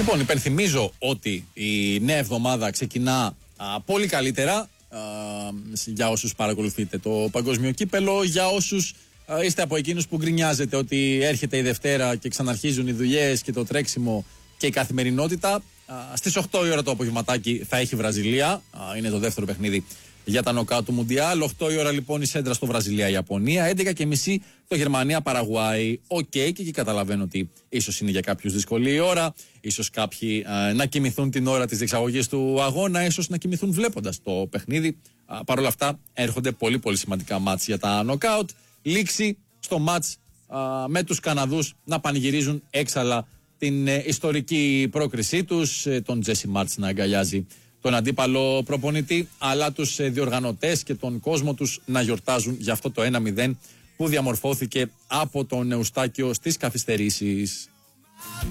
Λοιπόν, υπενθυμίζω ότι η νέα εβδομάδα ξεκινά πολύ καλύτερα για όσους παρακολουθείτε το παγκόσμιο κύπελο, για όσους είστε από εκείνους που γκρινιάζετε ότι έρχεται η Δευτέρα και ξαναρχίζουν οι δουλειές και το τρέξιμο και η καθημερινότητα. Στις 8 η ώρα το απογευματάκι θα έχει Βραζιλία, είναι το δεύτερο παιχνίδι για τα νοκάου του Μουντιάλ. 8 η ώρα λοιπόν η σέντρα στο Βραζιλία-Ιαπωνία. 11.30 το Γερμανία-Παραγουάη. Και εκεί καταλαβαίνω ότι ίσως είναι για κάποιους δύσκολη η ώρα. Ίσως κάποιοι να κοιμηθούν την ώρα της διεξαγωγής του αγώνα. Ίσως να κοιμηθούν βλέποντας το παιχνίδι. Παρ' όλα αυτά έρχονται πολύ πολύ σημαντικά μάτς για τα νοκάουτ. Λήξη στο μάτς με τους Καναδούς να πανηγυρίζουν έξαλα την ιστορική πρόκρισή τους. Τον Τζέσι Μάρτς να αγκαλιάζει τον αντίπαλο προπονητή, αλλά τους διοργανωτές και τον κόσμο τους να γιορτάζουν για αυτό το 1-0 που διαμορφώθηκε από τον Εουστάκιο στις καθυστερήσεις.